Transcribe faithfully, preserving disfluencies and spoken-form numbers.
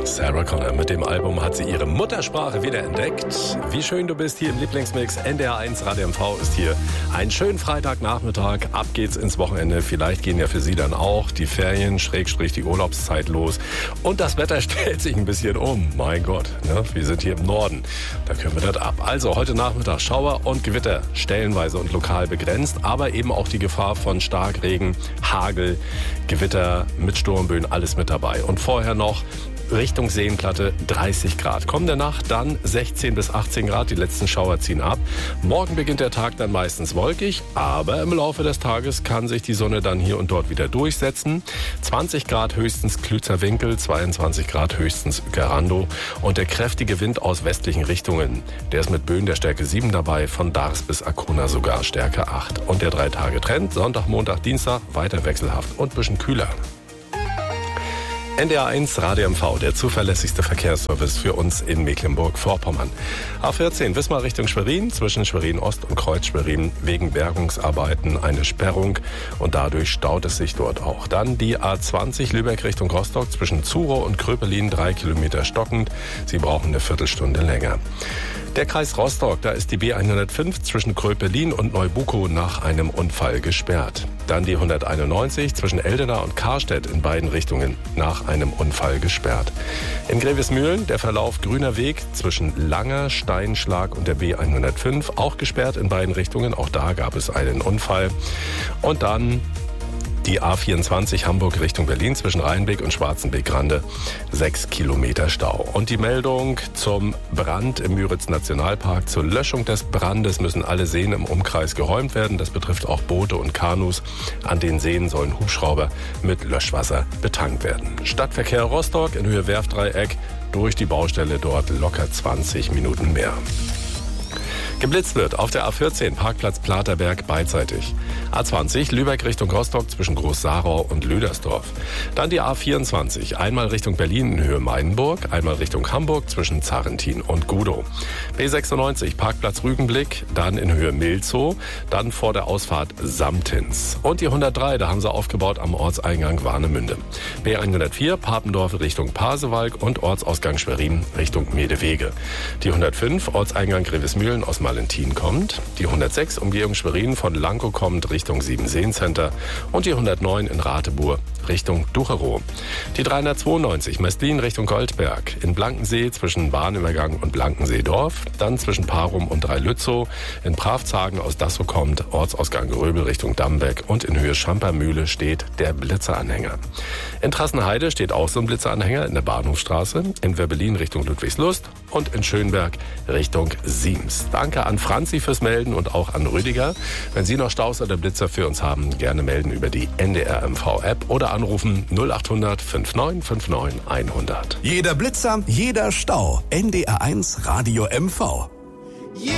Sarah Connor, mit dem Album hat sie ihre Muttersprache wiederentdeckt. Wie schön du bist hier im Lieblingsmix. N D R eins Radio M V ist hier. Einen schönen Freitagnachmittag. Ab geht's ins Wochenende. Vielleicht gehen ja für Sie dann auch die Ferien, Schrägstrich die Urlaubszeit los. Und das Wetter stellt sich ein bisschen um. Mein Gott, ne? Wir sind hier im Norden. Da können wir das ab. Also heute Nachmittag Schauer und Gewitter. Stellenweise und lokal begrenzt. Aber eben auch die Gefahr von Starkregen, Hagel, Gewitter mit Sturmböen. Alles mit dabei. Und vorher noch Richtung Seenplatte dreißig Grad. Kommende Nacht dann sechzehn bis achtzehn Grad. Die letzten Schauer ziehen ab. Morgen beginnt der Tag dann meistens wolkig, aber im Laufe des Tages kann sich die Sonne dann hier und dort wieder durchsetzen. zwanzig Grad höchstens Klützer Winkel, zweiundzwanzig Grad höchstens Uekerando und der kräftige Wind aus westlichen Richtungen. Der ist mit Böen der Stärke sieben dabei, von Dars bis Arkona sogar Stärke acht. Und der drei-Tage-Trend, Sonntag, Montag, Dienstag, weiter wechselhaft und ein bisschen kühler. N D R eins Radio M V, der zuverlässigste Verkehrsservice für uns in Mecklenburg-Vorpommern. A vierzehn Wismar Richtung Schwerin, zwischen Schwerin Ost und Kreuz Schwerin wegen Bergungsarbeiten eine Sperrung und dadurch staut es sich dort auch. Dann die A zwanzig Lübeck Richtung Rostock, zwischen Zurow und Kröpelin drei Kilometer stockend. Sie brauchen eine Viertelstunde länger. Der Kreis Rostock, da ist die B hundertfünf zwischen Kröpelin und Neubukow nach einem Unfall gesperrt. Dann die hunderteinundneunzig zwischen Eldena und Karstedt in beiden Richtungen nach einem Unfall gesperrt. In Grevesmühlen der Verlauf Grüner Weg zwischen Langer, Steinschlag und der B hundertfünf auch gesperrt in beiden Richtungen. Auch da gab es einen Unfall. Und dann die A vierundzwanzig Hamburg Richtung Berlin zwischen Rheinbeck und Schwarzenbeck-Grande. Sechs Kilometer Stau. Und die Meldung zum Brand im Müritz-Nationalpark. Zur Löschung des Brandes müssen alle Seen im Umkreis geräumt werden. Das betrifft auch Boote und Kanus. An den Seen sollen Hubschrauber mit Löschwasser betankt werden. Stadtverkehr Rostock in Höhe Werftdreieck. Durch die Baustelle dort locker zwanzig Minuten mehr. Geblitzt wird auf der A vierzehn Parkplatz Platerberg beidseitig. A zwanzig Lübeck Richtung Rostock zwischen Groß-Sarau und Lüdersdorf. Dann die A vierundzwanzig einmal Richtung Berlin in Höhe Meidenburg, einmal Richtung Hamburg zwischen Zarentin und Gudow. B sechsundneunzig Parkplatz Rügenblick, dann in Höhe Milzow, dann vor der Ausfahrt Samtins. Und die hundertdrei, da haben sie aufgebaut am Ortseingang Warnemünde. B hundertvier Papendorf Richtung Pasewalk und Ortsausgang Schwerin Richtung Medewege. Die hundertfünf Ortseingang Grevesmühlen aus Valentin kommt, die hundertsechs Umgehung Schwerin von Lankow kommt Richtung Siebenseen-Center und die hundertneun in Ratebur Richtung Ducherow. Die dreihundertzweiundneunzig Mestlin Richtung Goldberg, in Blankensee zwischen Bahnübergang und Blankensee-Dorf, dann zwischen Parum und Dreilützow, in Pravzagen aus Dassow kommt Ortsausgang Gröbel Richtung Dambeck und in Höhe Schampermühle steht der Blitzeranhänger. In Trassenheide steht auch so ein Blitzeranhänger in der Bahnhofstraße, in Werbelin Richtung Ludwigslust und in Schönberg Richtung Siems. Danke an Franzi fürs Melden und auch an Rüdiger. Wenn Sie noch Staus oder Blitzer für uns haben, gerne melden über die N D R M V-App oder anrufen null acht hundert neunundfünfzig neunundfünfzig hundert. Jeder Blitzer, jeder Stau. N D R eins Radio M V.